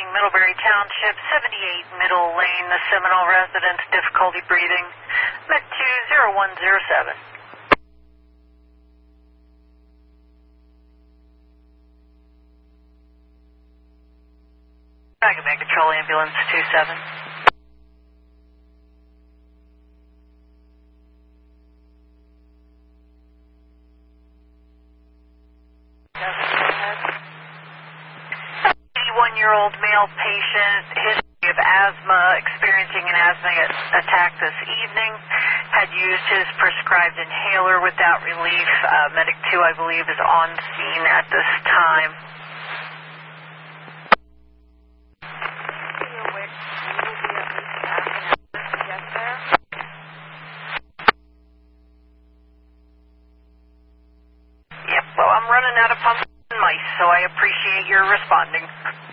reporting Middlebury Township, 78 Middle Lane, the Seminole resident, difficulty breathing, Med 20107. Command Control, Ambulance 27. One-year-old male patient, history of asthma, experiencing an asthma attack this evening, had used his prescribed inhaler without relief. Medic 2, I believe, is on scene at this time. Yep, well, I'm running out of pumps and mice, so I appreciate your responding.